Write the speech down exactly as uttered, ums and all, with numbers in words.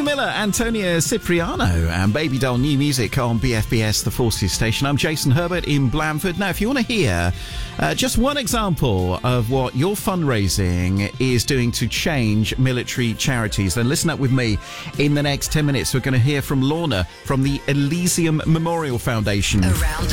Miller, Antonia Cipriano, and Baby Doll, new music on B F B S, the Forces station. I'm Jason Herbert in Blandford. Now, if you want to hear uh, just one example of what your fundraising is doing to change military charities, then listen up with me. In the next ten minutes, we're going to hear from Lorna from the Elysium Memorial Foundation. Around